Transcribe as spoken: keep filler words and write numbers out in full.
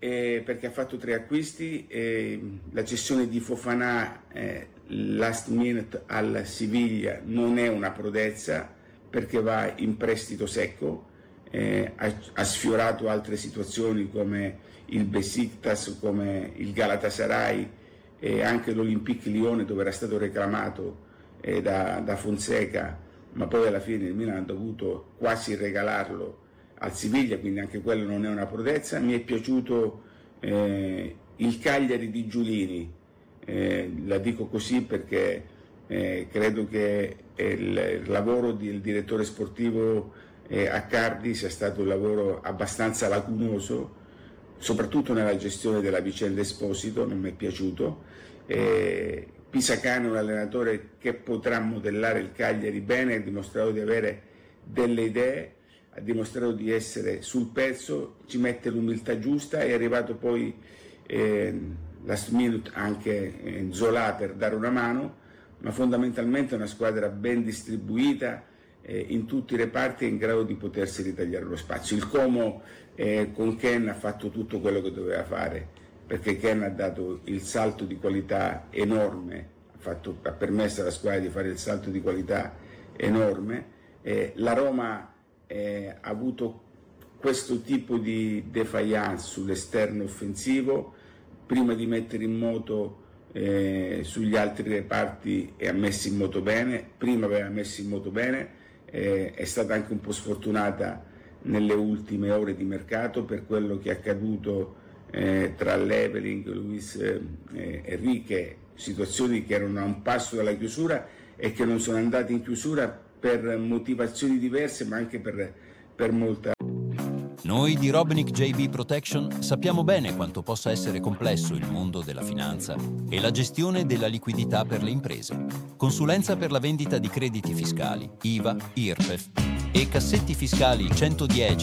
eh, perché ha fatto tre acquisti, eh, la cessione di Fofana eh, last minute al Siviglia non è una prodezza perché va in prestito secco, eh, ha, ha sfiorato altre situazioni come il Besiktas, come il Galatasaray e anche l'Olympique Lione, dove era stato reclamato eh, da, da Fonseca, ma poi alla fine il Milan ha dovuto quasi regalarlo al Siviglia, quindi anche quello non è una prodezza. Mi è piaciuto eh, il Cagliari di Giulini, eh, la dico così perché eh, credo che il, il lavoro del direttore sportivo eh, a Cardi sia stato un lavoro abbastanza lacunoso, soprattutto nella gestione della vicenda Esposito, non mi è piaciuto. Eh, Pisacane è un allenatore che potrà modellare il Cagliari bene, ha dimostrato di avere delle idee, ha dimostrato di essere sul pezzo, ci mette l'umiltà giusta, è arrivato poi eh, last minute anche eh, Zola per dare una mano, ma fondamentalmente è una squadra ben distribuita eh, in tutti i reparti e in grado di potersi ritagliare lo spazio. Il Como eh, con Ken ha fatto tutto quello che doveva fare, perché Ken ha dato il salto di qualità enorme, ha, fatto, ha permesso alla squadra di fare il salto di qualità enorme. Eh, la Roma Eh, ha avuto questo tipo di defiance sull'esterno offensivo, prima di mettere in moto eh, sugli altri reparti e ha messo in moto bene, prima aveva messo in moto bene, eh, è stata anche un po' sfortunata nelle ultime ore di mercato per quello che è accaduto eh, tra Leveling e Luis eh, Enrique, situazioni che erano a un passo dalla chiusura e che non sono andate in chiusura per motivazioni diverse, ma anche per, per molta... Noi di Robnick J B Protection sappiamo bene quanto possa essere complesso il mondo della finanza e la gestione della liquidità per le imprese. Consulenza per la vendita di crediti fiscali, I V A, I R P E F e cassetti fiscali centodieci